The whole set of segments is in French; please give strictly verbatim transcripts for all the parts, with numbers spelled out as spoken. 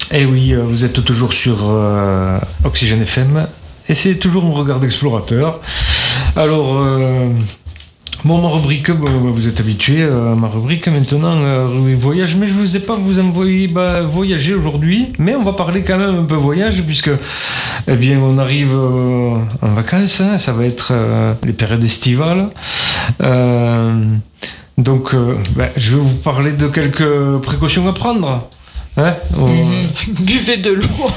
Et oui, vous êtes toujours sur euh, Oxygène F M et c'est toujours un regard d'explorateur. Alors, euh, bon, ma rubrique, bon, vous êtes habitués à ma rubrique maintenant, euh, voyage, mais je ne vous ai pas vous envoyer bah, voyager aujourd'hui, mais on va parler quand même un peu voyage puisque, eh bien, on arrive euh, en vacances, hein, ça va être euh, les périodes estivales. Euh, donc, euh, bah, je vais vous parler de quelques précautions à prendre. Hein on... mmh. Buvez de l'eau.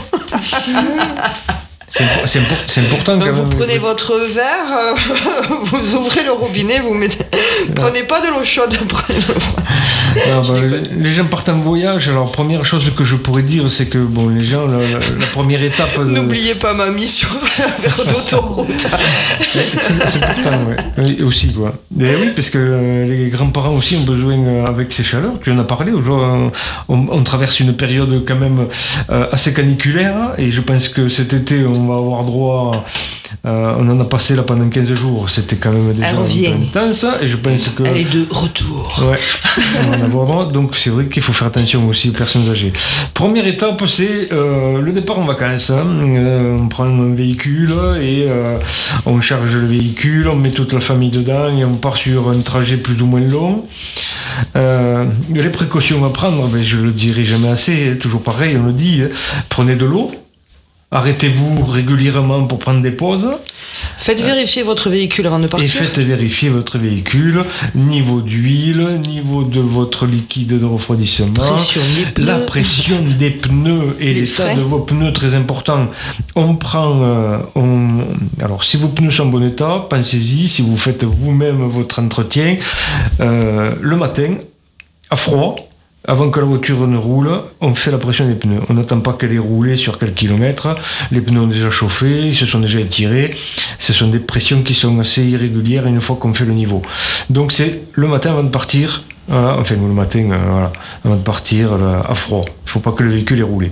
C'est, c'est, import, c'est important quand vous même. Vous prenez votre verre, euh, vous ouvrez le robinet, vous mettez. Prenez pas de l'eau chaude après le non, bah, les, les gens partent en voyage. Alors, première chose que je pourrais dire, c'est que bon, les gens, la, la, la première étape. De... N'oubliez pas mamie sur un verre d'autoroute. c'est, c'est important, ouais. Aussi, quoi. Et oui, parce que les grands-parents aussi ont besoin, avec ces chaleurs, tu en as parlé, aujourd'hui, on, on traverse une période quand même euh, assez caniculaire, et je pense que cet été, on va avoir droit. Euh, on en a passé là pendant quinze jours, c'était quand même déjà intense, et je pense que. Elle est de retour. Ouais, on va en avoir droit, donc c'est vrai qu'il faut faire attention aussi aux personnes âgées. Première étape, c'est euh, le départ en vacances. Hein. Euh, on prend un véhicule et euh, on charge le véhicule, on met toute la famille dedans et on part sur un trajet plus ou moins long. Euh, les précautions à prendre, ben, je le dirai jamais assez, toujours pareil, on le dit, hein. Prenez de l'eau. Arrêtez-vous régulièrement pour prendre des pauses. Faites vérifier euh, votre véhicule avant de partir. Et faites vérifier votre véhicule, niveau d'huile, niveau de votre liquide de refroidissement, pression des pneus, la pression des pneus et les l'état frais. de vos pneus, très important. On prend, euh, on, alors si vos pneus sont en bon état, pensez-y, si vous faites vous-même votre entretien, euh, le matin, à froid, avant que la voiture ne roule, on fait la pression des pneus. On n'attend pas qu'elle ait roulé sur quelques kilomètres. Les pneus ont déjà chauffé, ils se sont déjà étirés. Ce sont des pressions qui sont assez irrégulières une fois qu'on fait le niveau. Donc c'est le matin avant de partir, voilà, enfin le matin, euh, voilà, avant de partir là, à froid. Il ne faut pas que le véhicule ait roulé.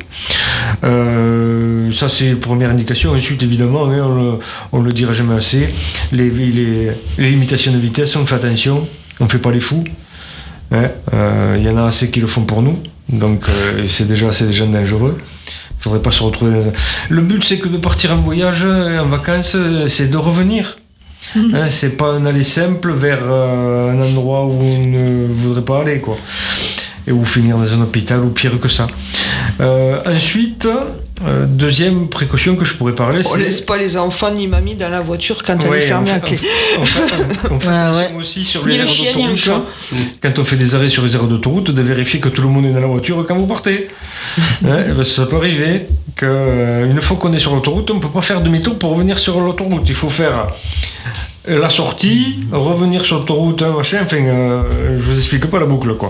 Euh, ça c'est la première indication. Ensuite évidemment, hein, on le, on le dira jamais assez, les, les, les limitations de vitesse, on fait attention, on ne fait pas les fous. Il ouais, euh, y en a assez qui le font pour nous, donc euh, c'est déjà c'est déjà dangereux. Il ne faudrait pas se retrouver dans... Le but c'est que de partir en voyage, en vacances, c'est de revenir. Mmh. Hein, c'est pas un aller simple vers euh, un endroit où on ne voudrait pas aller, quoi. Et ou finir dans un hôpital ou pire que ça. Euh, ensuite, euh, deuxième précaution que je pourrais parler, on c'est... On laisse pas les enfants ni mamie dans la voiture quand elle ouais, est fermée fait, à clé. On fait, on fait ah, ouais. aussi sur les, les aires chiens, d'autoroute. Quand on fait des arrêts sur les aires d'autoroute, de vérifier que tout le monde est dans la voiture quand vous partez. hein, ben ça peut arriver qu'une fois qu'on est sur l'autoroute, on ne peut pas faire demi-tour pour revenir sur l'autoroute. Il faut faire... la sortie, revenir sur l'autoroute, hein, machin, enfin, euh, je vous explique pas la boucle, quoi.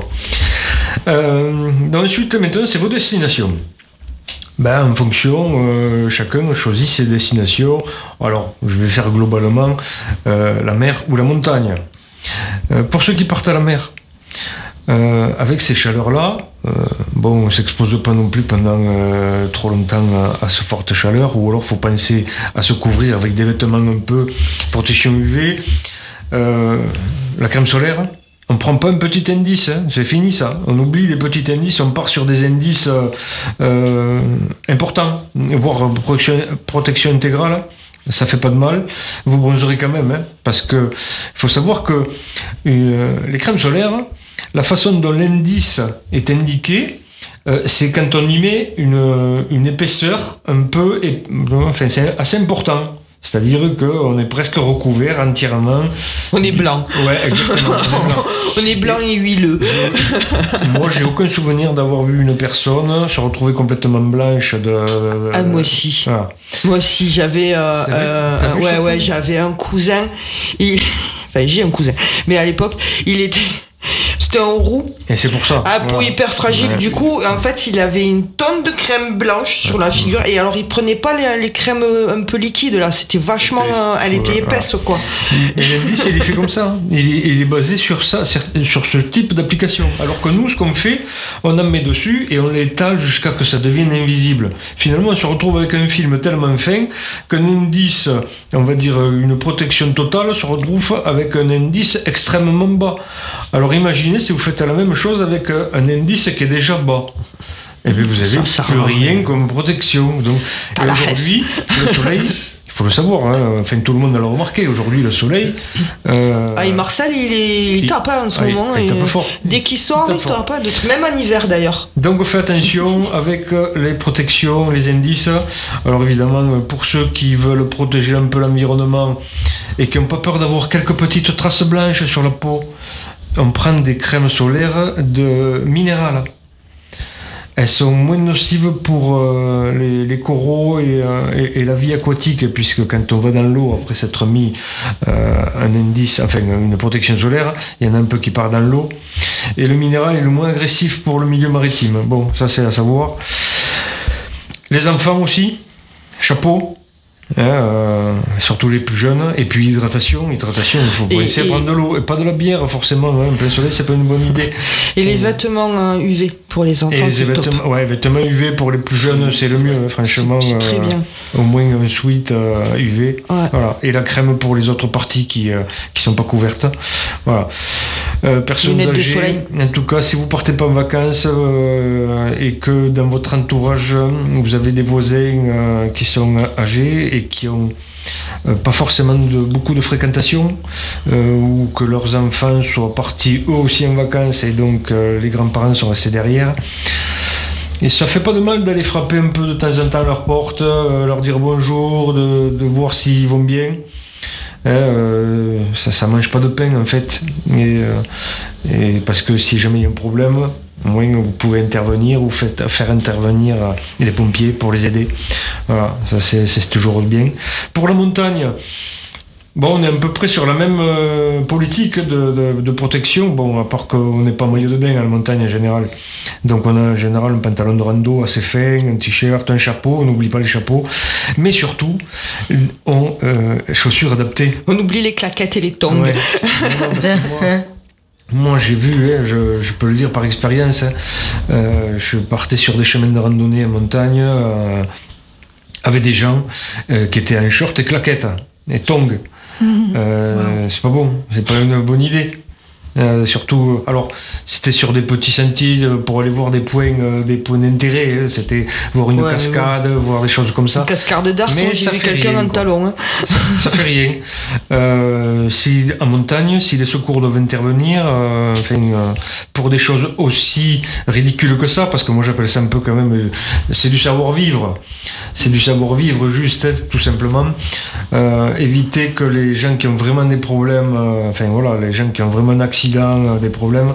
Euh, ensuite, maintenant, c'est vos destinations. Ben, en fonction, euh, chacun choisit ses destinations. Alors, je vais faire globalement euh, la mer ou la montagne. Euh, pour ceux qui partent à la mer, euh, avec ces chaleurs-là, euh, bon, on ne s'expose pas non plus pendant euh, trop longtemps à, à ce forte chaleur, ou alors il faut penser à se couvrir avec des vêtements un peu protection U V. Euh, la crème solaire, on ne prend pas un petit indice, hein, c'est fini ça. On oublie les petits indices, on part sur des indices euh, euh, importants, voire protection, protection intégrale. Ça fait pas de mal, vous bronzerez quand même, hein, parce que faut savoir que euh, les crèmes solaires, la façon dont l'indice est indiqué, euh, c'est quand on y met une, une épaisseur un peu, enfin c'est assez important. C'est-à-dire qu'on est presque recouvert entièrement. On est blanc. Ouais, exactement. On est blanc, on est blanc et, et huileux. Moi, j'ai aucun souvenir d'avoir vu une personne se retrouver complètement blanche. De, ah, moi aussi. Ah. Moi aussi, j'avais. Euh, euh, ouais, ouais, j'avais un cousin. Il... Enfin, j'ai un cousin. Mais à l'époque, il était. C'était en roux. Et c'est pour ça. Ah, peau ouais. hyper fragile. Ouais. Du coup, en fait, il avait une tonne de crème blanche sur la figure. Et alors, il prenait pas les, les crèmes un peu liquides, là. C'était vachement. Euh, elle était ouais, épaisse, voilà. quoi. Et l'indice, il est fait comme ça. Hein. Il, est, il est basé sur ça, sur ce type d'application. Alors que nous, ce qu'on fait, on en met dessus et on l'étale jusqu'à que ça devienne invisible. Finalement, on se retrouve avec un film tellement fin qu'un indice, on va dire une protection totale, se retrouve avec un indice extrêmement bas. Alors, imaginez si vous faites la même chose avec un indice qui est déjà bas. et bien vous avez ça, plus rien comme protection. Donc, et aujourd'hui, le soleil, il faut le savoir, hein, enfin tout le monde l'a remarqué, aujourd'hui le soleil... Euh, ah, et Marcel, il, est, il tape hein, en ce ah, moment. Il, il tape fort. Dès qu'il sort, il, il tape pas, de, même en hiver d'ailleurs. Donc faites attention avec les protections, les indices. Alors évidemment, pour ceux qui veulent protéger un peu l'environnement et qui n'ont pas peur d'avoir quelques petites traces blanches sur la peau, on prend des crèmes solaires de minérales. Elles sont moins nocives pour euh, les, les coraux et, euh, et, et la vie aquatique, puisque quand on va dans l'eau, après s'être mis euh, un indice, enfin une protection solaire, il y en a un peu qui part dans l'eau. Et le minéral est le moins agressif pour le milieu maritime. Bon, ça c'est à savoir. Les enfants aussi, chapeau. Hein, euh, surtout les plus jeunes, et puis hydratation, hydratation, il faut essayer de prendre de l'eau et pas de la bière forcément, hein, en plein soleil c'est pas une bonne idée. Et les vêtements euh, U V pour les enfants, et les c'est vêtements, top. Ouais, vêtements U V pour les plus jeunes c'est le mieux, hein, franchement. C'est, c'est très bien. Euh, au moins un sweat euh, U V, ouais. Voilà. Et la crème pour les autres parties qui euh, qui sont pas couvertes, voilà. Euh, personnes âgées, en tout cas, si vous partez pas en vacances euh, et que dans votre entourage vous avez des voisins euh, qui sont âgés et qui ont euh, pas forcément de, beaucoup de fréquentation euh, ou que leurs enfants soient partis eux aussi en vacances et donc euh, les grands-parents sont restés derrière. Et ça fait pas de mal d'aller frapper un peu de temps en temps à leur porte, euh, leur dire bonjour, de, de voir s'ils vont bien. Euh, ça, ça mange pas de pain en fait. Et, euh, et parce que si jamais il y a un problème, au moins vous pouvez intervenir ou faites, faire intervenir les pompiers pour les aider. Voilà, ça c'est, c'est toujours bien. Pour la montagne, bon, on est à peu près sur la même euh, politique de, de, de protection, bon, à part qu'on n'est pas en maillot de bain à la montagne en général. Donc on a en général un pantalon de rando assez fin, un t-shirt, un chapeau, on n'oublie pas les chapeaux, mais surtout, on, euh, chaussures adaptées. On oublie les claquettes et les tongs. Ouais. moi, moi j'ai vu, hein, je, je peux le dire par expérience, hein, euh, je partais sur des chemins de randonnée en montagne euh, avec des gens euh, qui étaient en short et claquettes et tongs. Euh, wow. C'est pas bon, c'est pas une bonne idée. Euh, surtout, alors c'était sur des petits sentiers pour aller voir des points, euh, des points d'intérêt. Hein, c'était voir une ouais, cascade, ouais. voir des choses comme ça. Une cascade d'Arson, j'ai vu quelqu'un rien, en talon. Hein. Ça, ça fait rien. Euh, si en montagne, si les secours doivent intervenir, euh, enfin, euh, pour des choses aussi ridicules que ça, parce que moi j'appelle ça un peu quand même, euh, c'est du savoir-vivre. C'est du savoir-vivre juste, hein, tout simplement. Euh, éviter que les gens qui ont vraiment des problèmes, euh, enfin voilà, les gens qui ont vraiment un accident, des problèmes,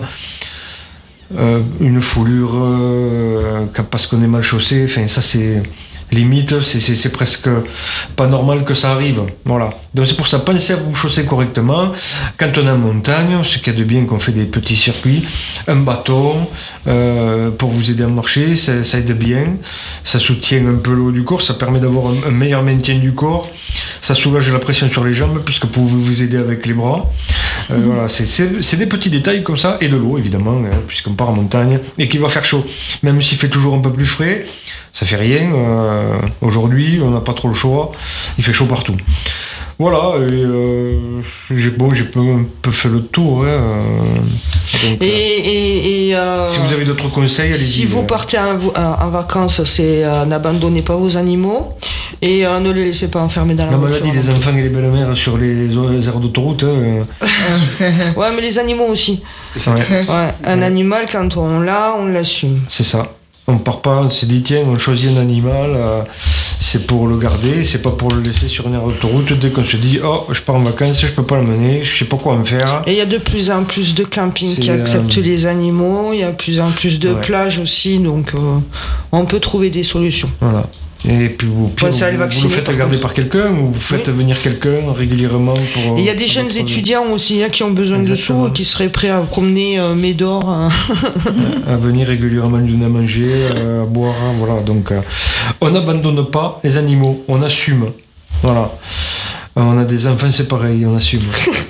euh, une foulure euh, parce qu'on est mal chaussé, enfin ça c'est limite, c'est, c'est, c'est presque pas normal que ça arrive, voilà. Donc c'est pour ça, pensez à vous chausser correctement. Quand on est en montagne, ce qu'il y a de bien qu'on fait des petits circuits, un bâton euh, pour vous aider à marcher, ça, ça aide bien, ça soutient un peu le haut du corps, ça permet d'avoir un, un meilleur maintien du corps, ça soulage la pression sur les jambes puisque vous pouvez vous aider avec les bras. Euh, mmh. Voilà, c'est, c'est, c'est des petits détails comme ça, et de l'eau évidemment, hein, puisqu'on part en montagne et qu'il va faire chaud, même s'il fait toujours un peu plus frais, ça fait rien. Euh, aujourd'hui, on n'a pas trop le choix, il fait chaud partout. Voilà, et euh, j'ai, bon, j'ai un peu fait le tour. Hein, donc, et, et, et euh, si vous avez d'autres conseils, allez-y. Si vous partez en, en vacances, c'est euh, n'abandonnez pas vos animaux et euh, ne les laissez pas enfermer dans la voiture. On m'a dit les enfants et les belles-mères sur les, les aires d'autoroute. Hein. Ouais, mais les animaux aussi. C'est vrai. Ouais, un ouais. animal, quand on l'a, on l'assume. C'est ça. On part pas, on se dit tiens, on choisit un animal, euh, c'est pour le garder, c'est pas pour le laisser sur une aire d'autoroute. Dès qu'on se dit oh, je pars en vacances, je peux pas l'emmener, je sais pas quoi en faire. Et il y a de plus en plus de campings c'est qui acceptent euh... les animaux, il y a de plus en plus de ouais. plages aussi, donc euh, on peut trouver des solutions. Voilà. Et puis vous, puis vous, vous, vous le faites par garder contre. par quelqu'un ou vous faites oui. venir quelqu'un régulièrement pour... Il y a des jeunes étudiants aussi hein, qui ont besoin Exactement. de sous et qui seraient prêts à promener euh, Médor. Hein. à venir régulièrement lui donner à manger, euh, à boire, hein, voilà. Donc euh, on n'abandonne pas les animaux, on assume. Voilà. On a des enfants, c'est pareil, on assume.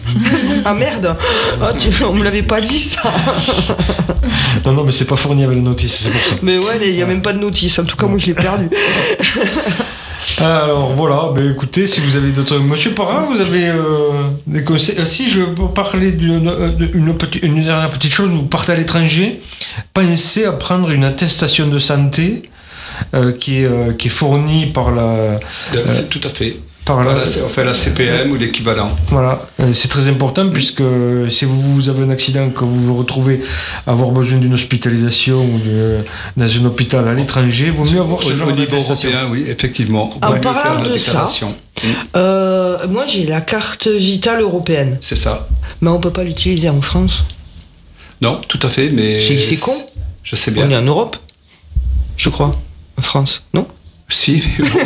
Ah merde, ah, tu, on me l'avait pas dit ça. Non, non, mais c'est pas fourni avec la notice, c'est pour ça. Mais ouais, il n'y a même pas de notice, en tout cas, moi je l'ai perdu. Alors voilà, ben écoutez, si vous avez d'autres... Monsieur Parra, vous avez euh, des conseils. Euh, si je peux parler d'une une petite, une dernière petite chose, vous partez à l'étranger, pensez à prendre une attestation de santé euh, qui, est, euh, qui est fournie par la... Euh, c'est tout à fait. Par la, on fait la C P M ou l'équivalent. Voilà, c'est très important puisque si vous, vous avez un accident, que vous vous retrouvez à avoir besoin d'une hospitalisation ou de, dans un hôpital à l'étranger, il vaut mieux avoir ce au, genre au niveau d'attestation. européen, oui, effectivement. En parlant de ça, euh, moi j'ai la carte vitale européenne. C'est ça. Mais on ne peut pas l'utiliser en France. Non, tout à fait, mais... C'est con. Je sais bien. On est en Europe, je crois. En France, non? Si.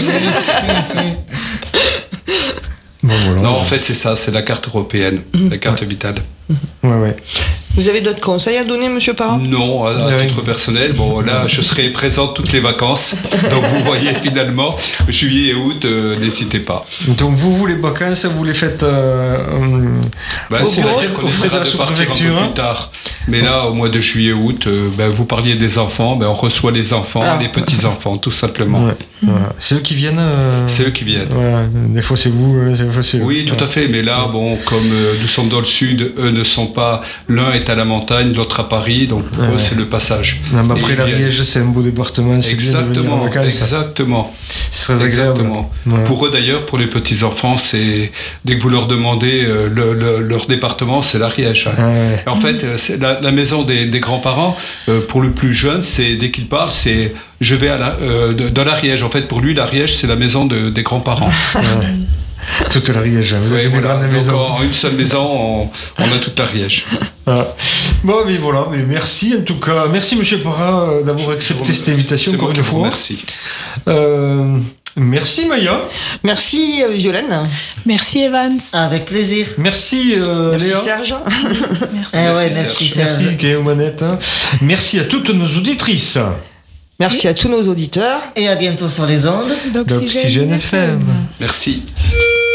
Bon, voilà. Non, en fait, c'est ça, c'est la carte européenne, mmh. la carte ouais. vitale. Ouais, ouais. Vous avez d'autres conseils à donner, monsieur Parra? Non, à, à titre personnel. Bon, là, je serai présent toutes les vacances. Donc, vous voyez, finalement, juillet et août, euh, n'hésitez pas. Donc, vous, vous les vacances, vous les faites euh, ben, au, frais, au frais de la sous-préfecture. Plus tard. Mais là, au mois de juillet et août, euh, ben, vous parliez des enfants, ben, on reçoit les enfants, ah. les petits-enfants, tout simplement. Ouais. Voilà. C'est eux qui viennent euh... C'est eux qui viennent. Ouais. Des fois, c'est vous, des fois, c'est eux. Oui, tout ouais. à fait. Mais là, bon, comme euh, nous sommes dans le sud, eux ne sont pas... L'un est à la montagne, l'autre à Paris, donc pour ouais. eux, c'est le passage. Non, mais après, l'Ariège, c'est un beau département. C'est exactement, bien de vacances, exactement. C'est très agréable. Exactement. Ouais. Pour eux, d'ailleurs, pour les petits-enfants, c'est... Dès que vous leur demandez euh, le, le, leur département, c'est l'Ariège. Hein. Ouais. En fait, c'est la, la maison des, des grands-parents, euh, pour le plus jeune, c'est dès qu'il parle, c'est... Je vais à la, euh, de, dans l'Ariège. En fait, pour lui, l'Ariège, c'est la maison de, des grands-parents. Ouais. Toute l'Ariège. Vous avez oui, voilà. une maison. En une seule maison, on, on a toute l'Ariège. Voilà. Bon, mais voilà. Mais merci en tout cas. Merci, monsieur Parra, d'avoir accepté cette invitation encore une fois. Merci. Euh, merci, Maya. Merci, Violaine. Merci, Evans. Avec plaisir. Merci, euh, merci Léa. Serge. Merci. Eh ouais, merci, Serge. Merci, qui est aux manettes. Merci à toutes nos auditrices. Merci à tous nos auditeurs. Et à bientôt sur les ondes d'Oxygène F M. Merci.